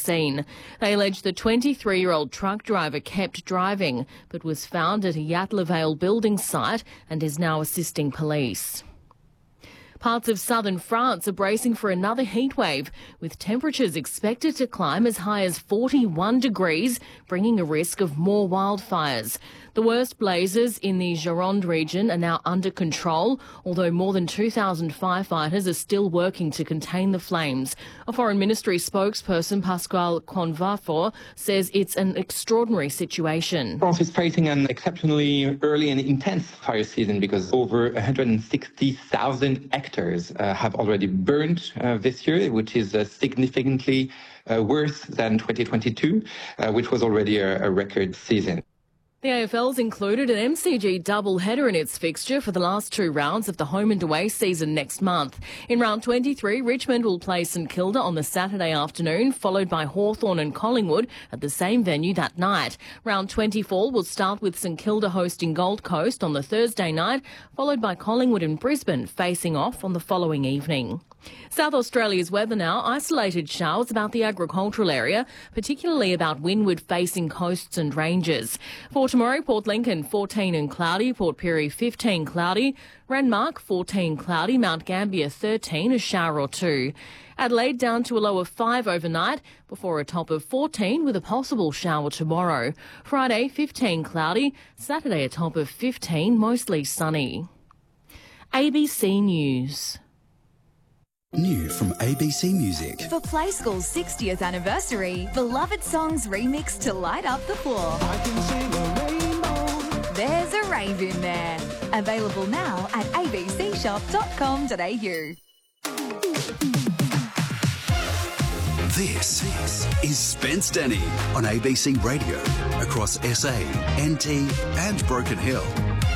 scene. They allege the 23-year-old truck driver kept driving but was found at a Yatla Vale building site and is now assisting police. Parts of southern France are bracing for another heatwave, with temperatures expected to climb as high as 41 degrees, bringing a risk of more wildfires. The worst blazes in the Gironde region are now under control, although more than 2,000 firefighters are still working to contain the flames. A Foreign Ministry spokesperson, Pascal Convafort, says it's an extraordinary situation. France is facing an exceptionally early and intense fire season because over 160,000 hectares have already burned this year, which is significantly worse than 2022, which was already a record season. The AFL's included an MCG double-header in its fixture for the last two rounds of the home and away season next month. In round 23, Richmond will play St Kilda on the Saturday afternoon, followed by Hawthorn and Collingwood at the same venue that night. Round 24 will start with St Kilda hosting Gold Coast on the Thursday night, followed by Collingwood and Brisbane facing off on the following evening. South Australia's weather now. Isolated showers about the agricultural area, particularly about windward-facing coasts and ranges. For tomorrow, Port Lincoln 14 and cloudy, Port Pirie 15 cloudy, Renmark 14 cloudy, Mount Gambier 13, a shower or two. Adelaide down to a low of 5 overnight before a top of 14 with a possible shower tomorrow. Friday 15 cloudy, Saturday a top of 15, mostly sunny. ABC News. New from ABC Music. For Play School's 60th anniversary, beloved songs remixed to light up the floor. I can sing a rainbow. There's a rave in there. Available now at abcshop.com.au. This is Spence Denny on ABC Radio across SA, NT and Broken Hill.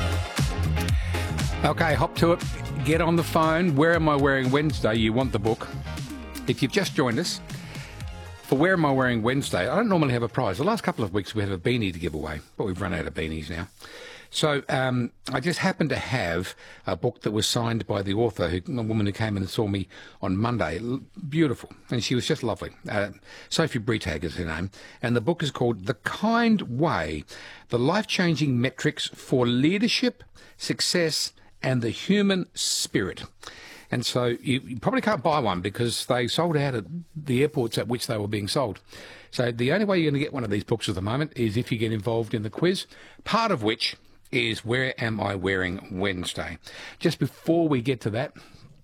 Okay, hop to it. Get on the phone. Where Am I Wearing Wednesday? You want the book. If you've just joined us, for Where Am I Wearing Wednesday, I don't normally have a prize. The last couple of weeks we had a beanie to give away, but we've run out of beanies now. So I just happened to have a book that was signed by the author, a woman who came in and saw me on Monday. Beautiful. And she was just lovely. Sophie Breitag is her name. And the book is called The Kind Way, The Life-Changing Metrics for Leadership, Success and the Human Spirit. And so you probably can't buy one because they sold out at the airports at which they were being sold. So the only way you're going to get one of these books at the moment is if you get involved in the quiz, part of which is Where Am I Wearing Wednesday? Just before we get to that,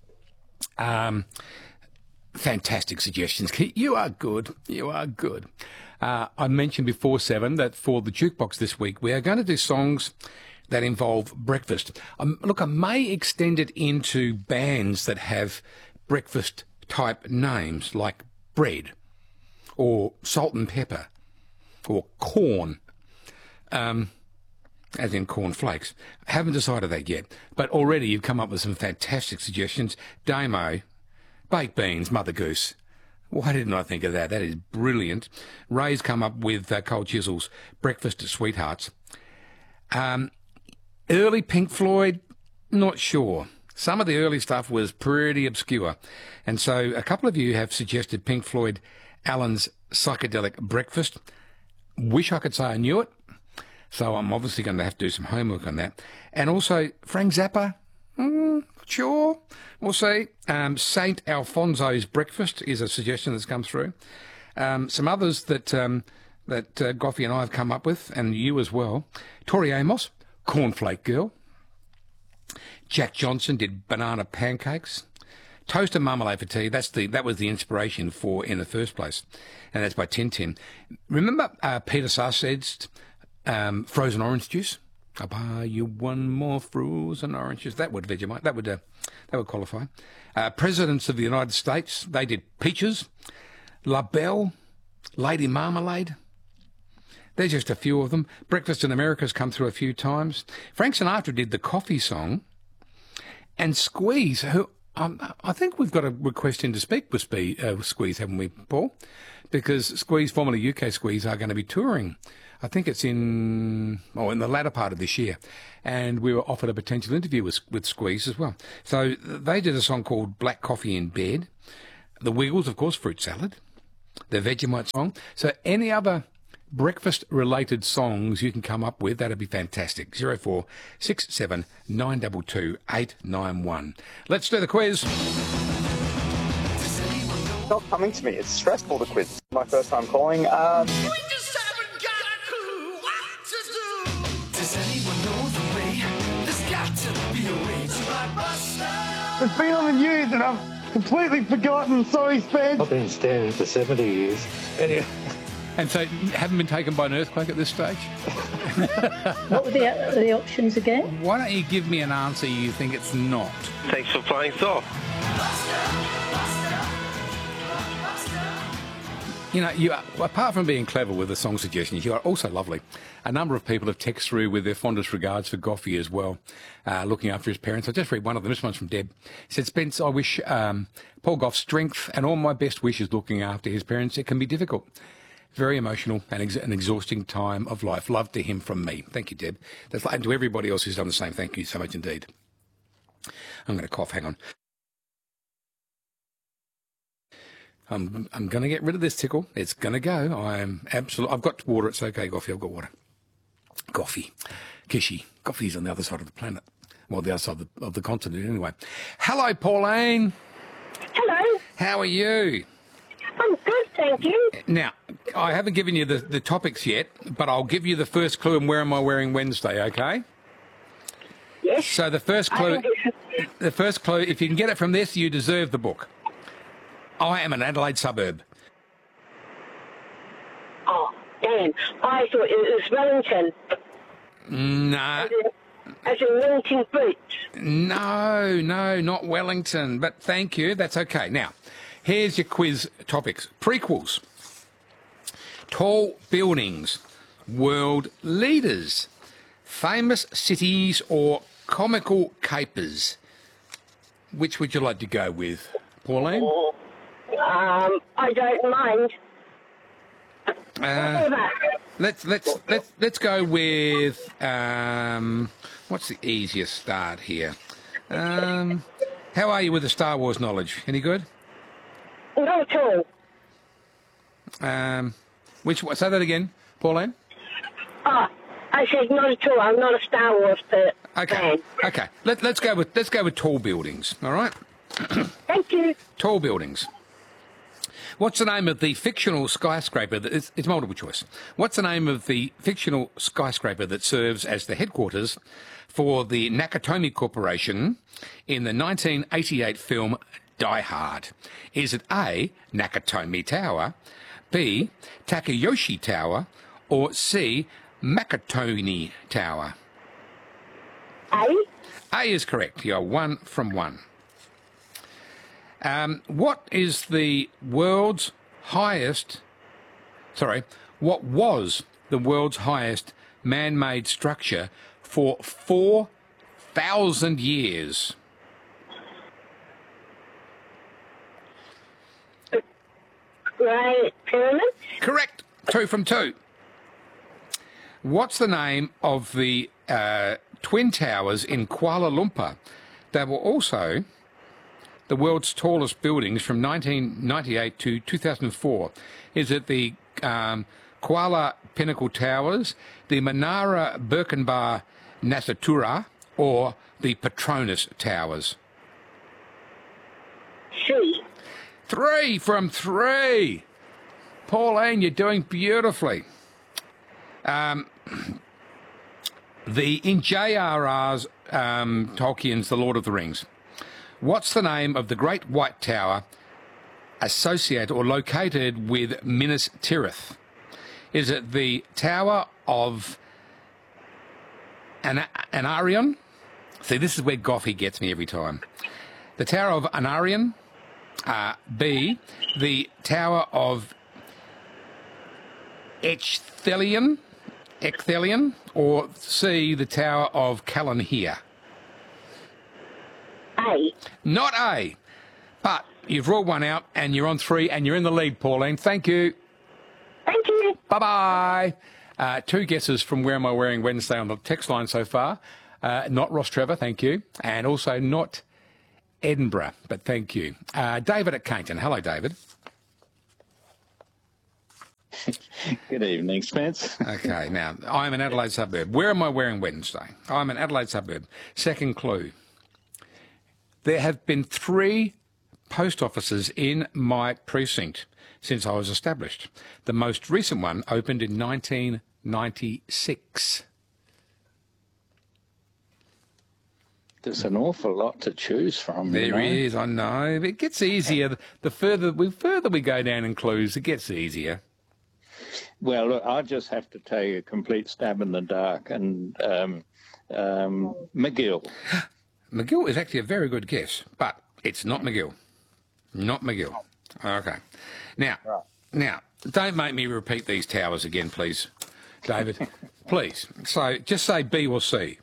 fantastic suggestions. You are good. You are good. I mentioned before 7 that for the jukebox this week, we are going to do songs that involve breakfast. Look, I may extend it into bands that have breakfast-type names like Bread or Salt and Pepper or Corn, as in corn flakes. I haven't decided that yet, but already you've come up with some fantastic suggestions. Damo, Baked Beans, Mother Goose. Why didn't I think of that? That is brilliant. Ray's come up with Cold Chisel's Breakfast at Sweethearts. Early Pink Floyd, not sure. Some of the early stuff was pretty obscure. And so a couple of you have suggested Pink Floyd, Alan's Psychedelic Breakfast. Wish I could say I knew it. So I'm obviously going to have to do some homework on that. And also Frank Zappa, sure. We'll see. St. Alfonso's Breakfast is a suggestion that's come through. Some others that Goffy and I have come up with, and you as well. Tori Amos, Cornflake Girl. Jack Johnson did Banana Pancakes. Toast and Marmalade for Tea, that was the inspiration for In the First Place, and that's by Tintin. Remember Peter Sarsteed's Frozen Orange Juice? I'll buy you one more frozen orange juice. That would Vegemite. That would qualify. Presidents of the United States, they did Peaches. La Belle, Lady Marmalade. There's just a few of them. Breakfast in America's come through a few times. Frank Sinatra did the Coffee Song. And Squeeze, who I think we've got a request in to speak with Squeeze, haven't we, Paul? Because Squeeze, formerly UK Squeeze, are going to be touring. I think it's in the latter part of this year. And we were offered a potential interview with Squeeze as well. So they did a song called Black Coffee in Bed. The Wiggles, of course, Fruit Salad. the Vegemite song. So any other breakfast-related songs you can come up with, that'd be fantastic. 0467 922 891. Let's do the quiz. It's not coming to me. It's stressful, the quiz. My first time calling. We just haven't got a clue what to do. Does anyone know the way? There's got to be a way to blockbuster. It's been on the news and I've completely forgotten. Sorry, Spence. I've been standing for 70 years. And so haven't been taken by an earthquake at this stage? What were the options again? Why don't you give me an answer you think it's not? Thanks for playing soft. You know, you are, apart from being clever with the song suggestions, you are also lovely. A number of people have texted through with their fondest regards for Goffey as well, looking after his parents. I'll just read one of them. This one's from Deb. He said, Spence, I wish Paul Goff strength and all my best wishes looking after his parents. It can be difficult. Very emotional and an exhausting time of life. Love to him from me. Thank you, Deb. And to everybody else who's done the same, thank you so much indeed. I'm going to cough. Hang on. I'm going to get rid of this tickle. It's going to go. I've got water. It's okay, Goffey. I've got water. Goffey. Kishi. Goffey's on the other side of the planet. Well, the other side of the continent anyway. Hello, Pauline. Hello. How are you? I'm good, thank you. Now, I haven't given you the topics yet, but I'll give you the first clue and Where Am I Wearing Wednesday, okay? Yes. So the first clue, if you can get it from this, you deserve the book. I am an Adelaide suburb. Oh, damn. I thought it was Wellington. No. As in Wellington boots. No, not Wellington, but thank you. That's okay. Now, here's your quiz topics. Prequels. Tall buildings. World leaders. Famous cities or comical capers. Which would you like to go with, Pauline? I don't mind. Let's go with what's the easiest start here? How are you with the Star Wars knowledge? Any good? Not at all. Say that again, Pauline. I said not at all. I'm not a Star Wars fan. Okay. Let's go with tall buildings. All right. Thank you. Tall buildings. What's the name of the fictional skyscraper it's multiple choice. What's the name of the fictional skyscraper that serves as the headquarters for the Nakatomi Corporation in the 1988 film Die Hard? Is it A, Nakatomi Tower, B, Takayoshi Tower, or C, Makatoni Tower? A? A is correct. You're 1 from 1. What was the world's highest man-made structure for 4,000 years? Right, pyramid? Correct. 2 from 2. What's the name of the Twin Towers in Kuala Lumpur that were also the world's tallest buildings from 1998 to 2004? Is it the Kuala Pinnacle Towers, the Menara Birkenbar Nasutura, or the Petronas Towers? C. 3 from 3. Pauline, you're doing beautifully. In J.R.R.'s Tolkien's The Lord of the Rings, what's the name of the Great White Tower associated or located with Minas Tirith? Is it the Tower of Anarion? See, this is where Goffey gets me every time. The Tower of Anarion, B, the Tower of Echthelion, or C, the Tower of Calanhir? A. Not A, but you've ruled one out and you're on 3 and you're in the lead, Pauline. Thank you. Thank you. Bye-bye. 2 guesses from Where Am I Wearing Wednesday on the text line so far. Not Ross Trevor, thank you. And also not Edinburgh, but thank you. David at Cainton. Hello, David. Good evening, Spence. Okay, now, I'm an Adelaide suburb. Where am I wearing Wednesday? I'm an Adelaide suburb. Second clue. There have been 3 post offices in my precinct since I was established. The most recent one opened in 1996. There's an awful lot to choose from. There is, I know. It gets easier. The further we go down in clues, it gets easier. Well, look, I just have to take a complete stab in the dark, and McGill. McGill is actually a very good guess, but it's not McGill. Not McGill. Okay. Now, don't make me repeat these towers again, please, David. Please. So just say B or C.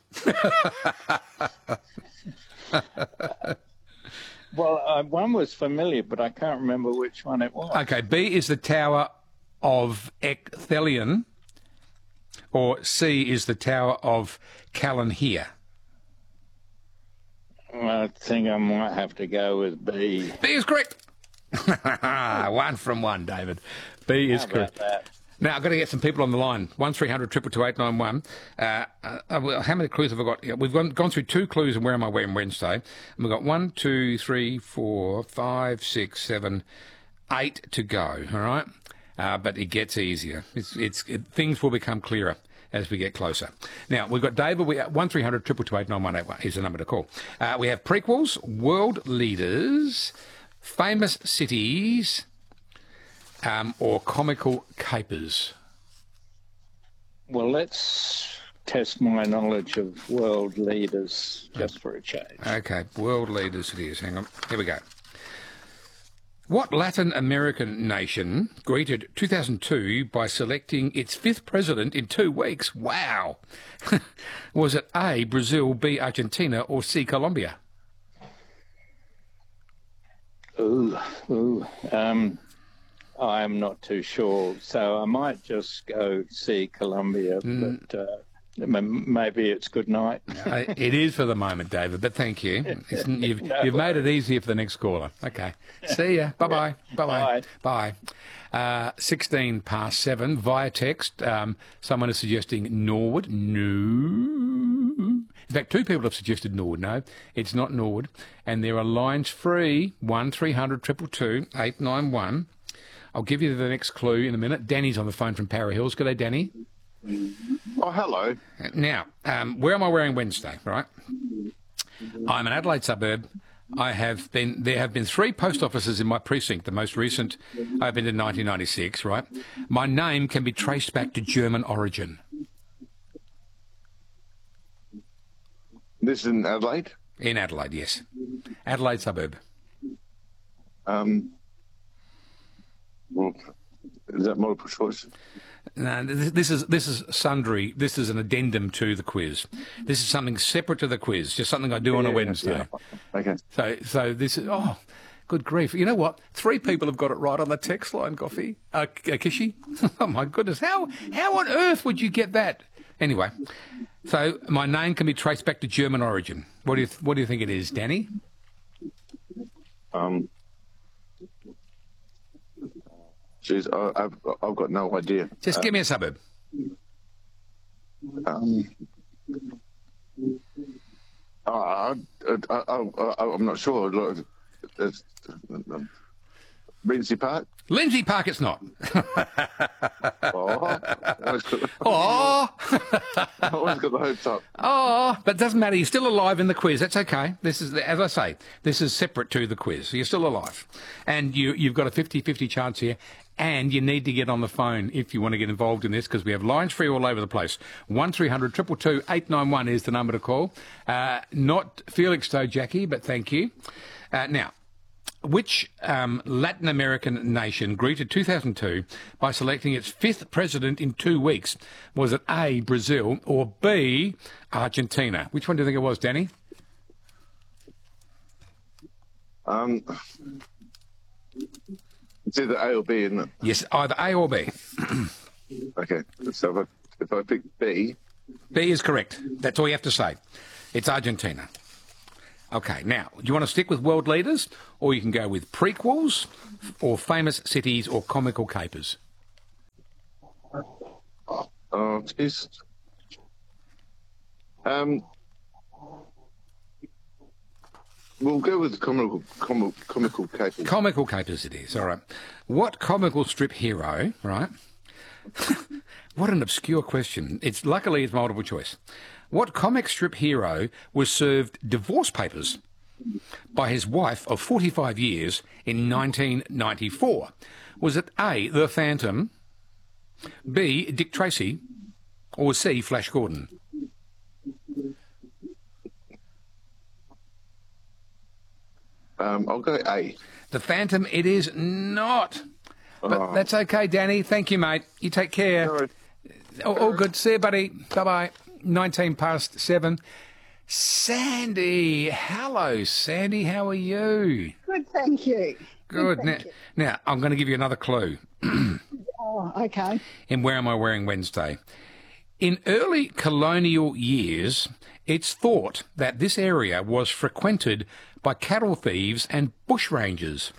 Well, one was familiar, but I can't remember which one it was. Okay, B is the Tower of Ecthelion, or C is the Tower of Calanhir. I think I might have to go with B. B is correct. 1 from 1, David. B is correct. That? Now, I've got to get some people on the line. 1300 222 891. How many clues have I got? We've gone through 2 clues and where am I wearing Wednesday. And we've got 1, 2, 3, 4, 5, 6, 7, 8 to go, all right? But it gets easier. Things will become clearer as we get closer. Now, we've got David. 1300 222 891 is the number to call. We have prequels, world leaders, famous cities, or comical capers. Well, let's test my knowledge of world leaders just for a change. Okay, world leaders it is. Hang on. Here we go. What Latin American nation greeted 2002 by selecting its 5th president in 2 weeks? Wow. Was it A, Brazil, B, Argentina, or C, Colombia? I'm not too sure, so I might just go see Colombia, but maybe it's good night. It is for the moment, David, but thank you. You've made it easier for the next caller. Okay. See ya. Bye-bye. Bye-bye. Bye. 16 past 7 via text. Someone is suggesting Norwood. No. In fact, 2 people have suggested Norwood. No, it's not Norwood. And there are lines free, 1300 222 891. I'll give you the next clue in a minute. Danny's on the phone from Para Hills. Good day, Danny. Oh, hello. Now, where am I wearing Wednesday, right? I'm an Adelaide suburb. There have been 3 post offices in my precinct. The most recent opened in 1996, right? My name can be traced back to German origin. This is in Adelaide? In Adelaide, yes. Adelaide suburb. Well, is that multiple choice? No, this is sundry. This is an addendum to the quiz. This is something separate to the quiz, just something I do on a Wednesday. Yeah. Okay. So this is, good grief. You know what? 3 people have got it right on the text line, Goffy. Kishi. Oh, my goodness. How on earth would you get that? Anyway, so my name can be traced back to German origin. What do you think it is, Danny? Jeez, I've got no idea. Just give me a suburb. I'm not sure. Look, Lindsay Park? Lindsay Park, it's not. I always got the hopes up. But it doesn't matter. You're still alive in the quiz. That's okay. This is, as I say, this is separate to the quiz. So you're still alive. And you've got a 50-50 chance here. And you need to get on the phone if you want to get involved in this, because we have lines free all over the place. 1300 222 891 is the number to call. Not Felix though, Jackie, but thank you. Now, which Latin American nation greeted 2002 by selecting its 5th president in 2 weeks? Was it A, Brazil, or B, Argentina? Which one do you think it was, Danny? It's either A or B, isn't it? Yes, either A or B. Okay, so if I pick B... B is correct. That's all you have to say. It's Argentina. Okay, now, do you want to stick with world leaders, or you can go with prequels, or famous cities, or comical capers? Oh, jeez. We'll go with comical capers. Comical capers it is, all right. What comical strip hero, right? What an obscure question. Luckily it's multiple choice. What comic strip hero was served divorce papers by his wife of 45 years in 1994? Was it A, The Phantom, B, Dick Tracy, or C, Flash Gordon? I'll go A. The Phantom, it is not. But that's okay, Danny. Thank you, mate. You take care. No. All good. See you, buddy. Bye-bye. 7:19. Sandy. Hello, Sandy. How are you? Good, thank you. Good. Now, I'm going to give you another clue. Oh, okay. In Where Am I Wearing Wednesday? In early colonial years, it's thought that this area was frequented by cattle thieves and bushrangers.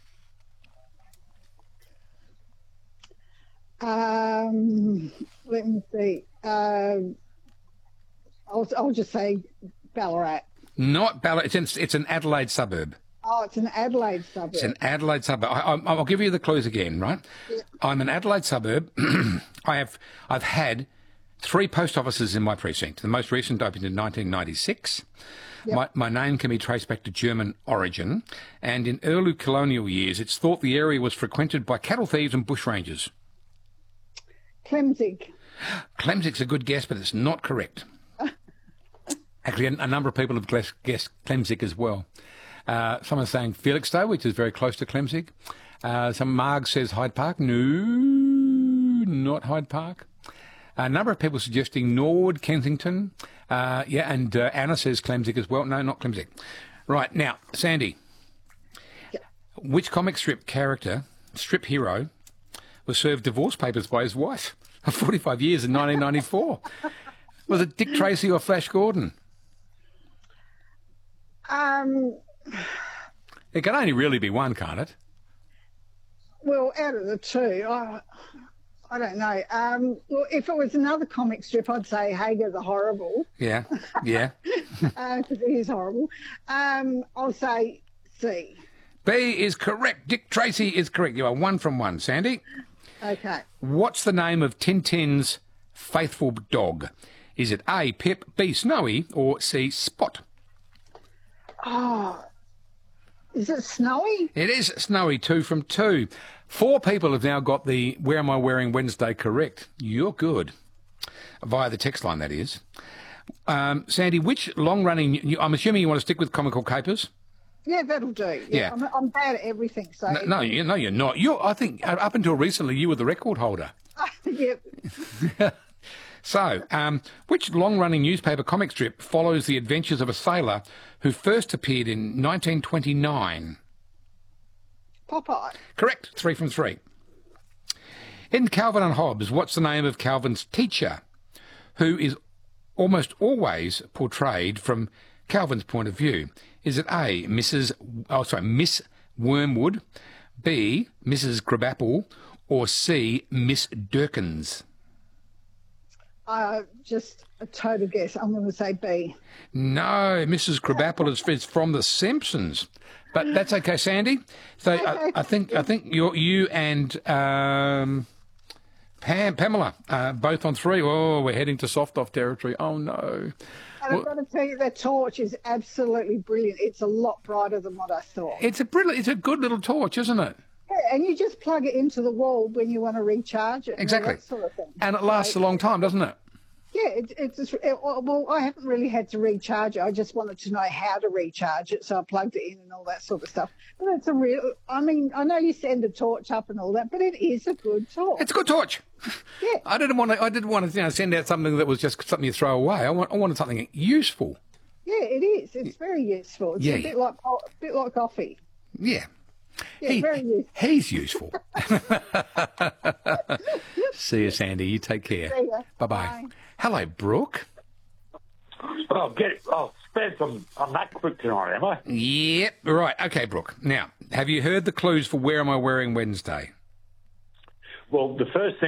Let me see. I'll just say Ballarat. Not Ballarat. It's an Adelaide suburb. Oh, it's an Adelaide suburb. It's an Adelaide suburb. I'll give you the clues again, right? Yeah. I'm an Adelaide suburb. I've had 3 post offices in my precinct. The most recent opened in 1996. Yep. My name can be traced back to German origin. And in early colonial years, it's thought the area was frequented by cattle thieves and bushrangers. Clemzig. Clemzig's a good guess, but it's not correct. Actually, a number of people have guessed Clemzig as well. Someone's saying Felixstowe, which is very close to Clemzig. Some Marg says Hyde Park. No, not Hyde Park. A number of people suggesting Nord, Kensington. And Anna says Clemzig as well. No, not Clemzig. Right, now, Sandy. Yeah. Which comic strip hero, was served divorce papers by his wife of 45 years in 1994? Was it Dick Tracy or Flash Gordon? It can only really be one, can't it? Well, out of the two, I don't know. Well, if it was another comic strip, I'd say Hager the Horrible. Yeah. Because he is horrible. I'll say C. B is correct. Dick Tracy is correct. You are 1 from 1, Sandy. Okay. What's the name of Tintin's faithful dog? Is it A, Pip, B, Snowy, or C, Spot? Oh, is it Snowy? It is Snowy, 2 from 2. 4 people have now got the Where Am I Wearing Wednesday correct. You're good. Via the text line, that is. Sandy, which long-running... I'm assuming you want to stick with comical capers? Yeah, that'll do. Yeah. I'm bad at everything, so... No, you're not. I think up until recently you were the record holder. Yep. So, which long-running newspaper comic strip follows the adventures of a sailor who first appeared in 1929? Popeye. Correct. 3 from 3. In Calvin and Hobbes, what's the name of Calvin's teacher, who is almost always portrayed from Calvin's point of view? Is it A, Miss Wormwood, B, Mrs. Grabapple, or C, Miss Durkins? Just a total guess. I'm going to say B. No, Mrs. Grabapple is from The Simpsons, but that's okay, Sandy. So okay. I think you and Pamela both on 3. Oh, we're heading to soft off territory. Oh no! And I've got to tell you, that torch is absolutely brilliant. It's a lot brighter than what I thought. It's a good little torch, isn't it? Yeah, and you just plug it into the wall when you want to recharge it. Exactly. That sort of thing. And it lasts a long time, doesn't it? Yeah, well, I haven't really had to recharge it. I just wanted to know how to recharge it, so I plugged it in and all that sort of stuff. But it's a real... I mean, I know you send a torch up and all that, but it is a good torch. It's a good torch. Yeah. I didn't want to send out something that was just something you throw away. I wanted something useful. Yeah, it is. It's very useful. It's a bit like coffee. Yeah. Yeah, very useful. He's useful. See you, Sandy. You take care. See ya. Bye-bye. Bye. Hello, Brooke. I'll spend some... I'm that quick tonight, am I? Yep. Right. Okay, Brooke. Now, have you heard the clues for Where Am I Wearing Wednesday? Well, the first thing